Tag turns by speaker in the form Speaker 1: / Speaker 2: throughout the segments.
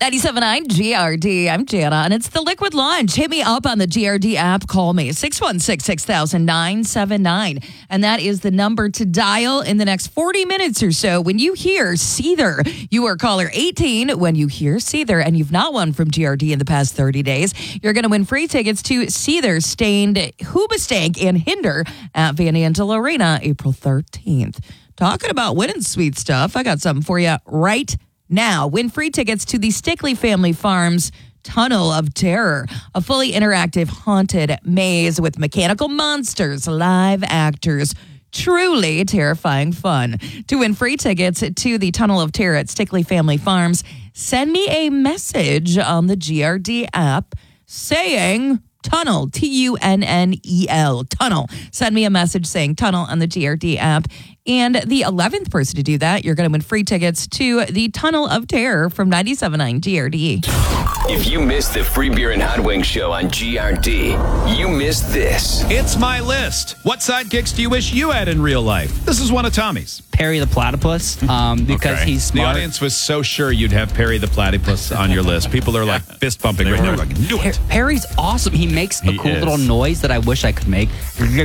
Speaker 1: 97.9 GRD. I'm Jana, and it's the Liquid Lunch. Hit me up on the GRD app. Call me, 616-6000-979. And that is the number to dial in the next 40 minutes or so. When you hear Seether, you are caller 18. When you hear Seether and you've not won from GRD in the past 30 days, you're going to win free tickets to Seether, Stained, Hoobastank, and Hinder at Van Andel Arena, April 13th. Talking about winning sweet stuff, I got something for you right now. Win free tickets to the Stickley Family Farms Tunnel of Terror, a fully interactive haunted maze with mechanical monsters, live actors, truly terrifying fun. To win free tickets to the Tunnel of Terror at Stickley Family Farms, send me a message on the GRD app saying Tunnel, Tunnel, Tunnel. Send me a message saying Tunnel on the GRD app. And the 11th person to do that, you're going to win free tickets to the Tunnel of Terror from 97.9 GRD.
Speaker 2: If you missed the Free Beer and Hot Wings show on GRD, you missed this.
Speaker 3: It's my list. What sidekicks do you wish you had in real life? This is one of Tommy's.
Speaker 4: Perry the Platypus, because he's smart.
Speaker 3: The audience was so sure you'd have Perry the Platypus on your list. People are like fist pumping right now. Like, knew it.
Speaker 4: Perry's awesome. He makes a cool little noise that I wish I could make.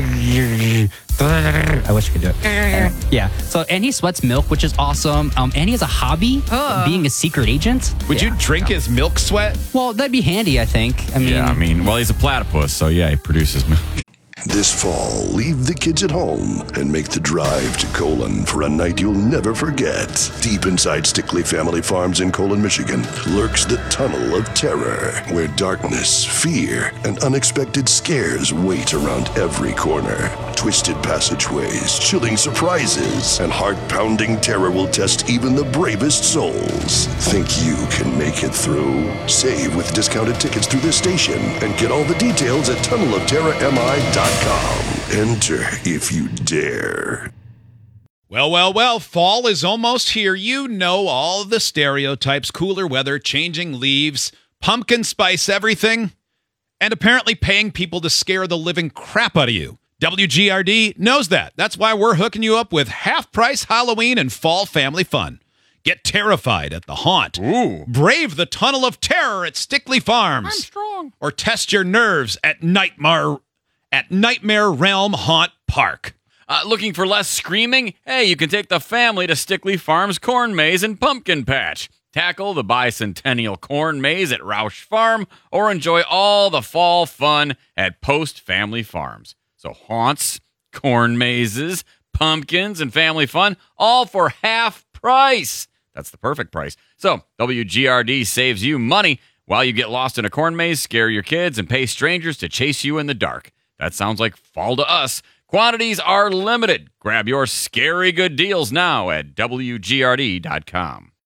Speaker 4: I wish I could do it. Yeah. So, and he sweats milk, which is awesome. And he has a hobby, being a secret agent.
Speaker 3: Would you drink his milk sweat?
Speaker 4: Well, that'd be handy, I think.
Speaker 5: Well, he's a platypus, so yeah, he produces milk.
Speaker 6: This fall, leave the kids at home and make the drive to Colon for a night you'll never forget. Deep inside Stickley Family Farms in Colon, Michigan, lurks the Tunnel of Terror, where darkness, fear, and unexpected scares wait around every corner. Twisted passageways, chilling surprises, and heart-pounding terror will test even the bravest souls. Think you can make it through? Save with discounted tickets through this station and get all the details at tunnelofterrormi.com. Enter if you dare.
Speaker 3: Well, fall is almost here. You know all the stereotypes, cooler weather, changing leaves, pumpkin spice everything, and apparently paying people to scare the living crap out of you. WGRD knows that. That's why we're hooking you up with half-price Halloween and fall family fun. Get terrified at the haunt.
Speaker 5: Ooh.
Speaker 3: Brave the Tunnel of Terror at Stickley Farms.
Speaker 5: I'm strong.
Speaker 3: Or test your nerves at Nightmare Realm Haunt Park.
Speaker 5: Looking for less screaming? Hey, you can take the family to Stickley Farms Corn Maze and Pumpkin Patch. Tackle the bicentennial corn maze at Roush Farm, or enjoy all the fall fun at Post Family Farms. So haunts, corn mazes, pumpkins, and family fun, all for half price. That's the perfect price. So WGRD saves you money while you get lost in a corn maze, scare your kids, and pay strangers to chase you in the dark. That sounds like fall to us. Quantities are limited. Grab your scary good deals now at WGRD.com.